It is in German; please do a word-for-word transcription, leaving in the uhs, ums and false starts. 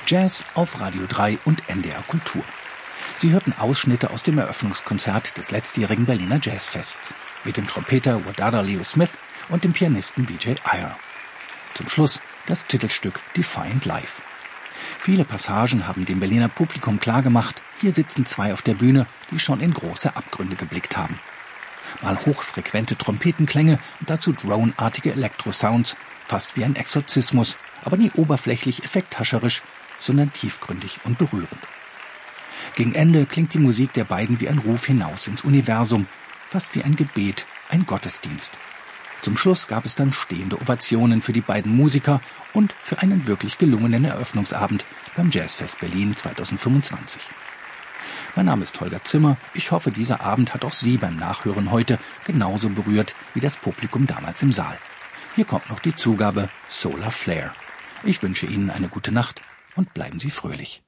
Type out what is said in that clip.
Jazz auf Radio drei und N D R Kultur. Sie hörten Ausschnitte aus dem Eröffnungskonzert des letztjährigen Berliner Jazzfests mit dem Trompeter Wadada Leo Smith und dem Pianisten B J Iyer. Zum Schluss das Titelstück Defiant Life. Viele Passagen haben dem Berliner Publikum klargemacht, hier sitzen zwei auf der Bühne, die schon in große Abgründe geblickt haben. Mal hochfrequente Trompetenklänge und dazu droneartige Elektrosounds, fast wie ein Exorzismus, aber nie oberflächlich effekthascherisch, sondern tiefgründig und berührend. Gegen Ende klingt die Musik der beiden wie ein Ruf hinaus ins Universum, fast wie ein Gebet, ein Gottesdienst. Zum Schluss gab es dann stehende Ovationen für die beiden Musiker und für einen wirklich gelungenen Eröffnungsabend beim Jazzfest Berlin zweitausendfünfundzwanzig. Mein Name ist Holger Zimmer. Ich hoffe, dieser Abend hat auch Sie beim Nachhören heute genauso berührt wie das Publikum damals im Saal. Hier kommt noch die Zugabe Solar Flare. Ich wünsche Ihnen eine gute Nacht und bleiben Sie fröhlich.